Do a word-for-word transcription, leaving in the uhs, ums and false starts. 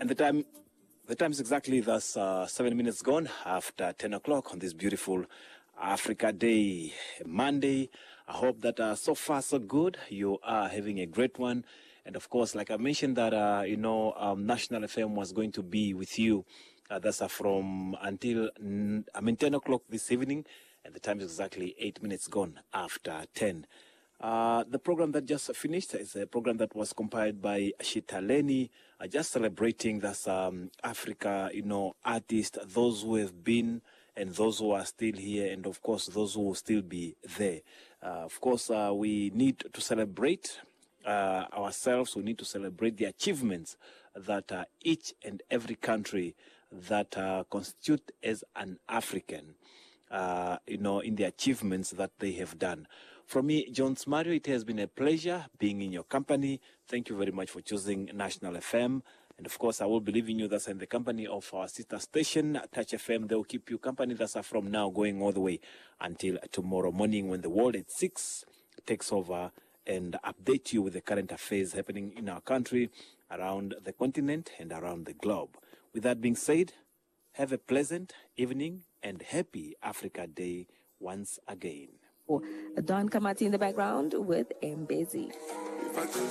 And the time, the time is exactly thus uh, seven minutes gone after ten o'clock on this beautiful Africa Day, Monday. I hope that uh, so far so good. You are having a great one. And of course, like I mentioned that, uh, you know, um, National F M was going to be with you. Uh, that's uh, from until, I mean, ten o'clock this evening. And the time is exactly eight minutes gone after ten. Uh, the program that just finished is a program that was compiled by Shitaleni, uh, just celebrating this um, Africa, you know, artists, those who have been and those who are still here, and of course, those who will still be there. Uh, of course, uh, we need to celebrate uh, ourselves. We need to celebrate the achievements that uh, each and every country that uh, constitute as an African, uh, you know, in the achievements that they have done. From me, Jones Mario, it has been a pleasure being in your company. Thank you very much for choosing National F M. And of course, I will be leaving you that's in the company of our sister station, Touch F M. They will keep you company. That's from now going all the way until tomorrow morning when the world at six takes over and update you with the current affairs happening in our country, around the continent, and around the globe. With that being said, have a pleasant evening and happy Africa Day once again. Don Kamati in the background with Mbezi.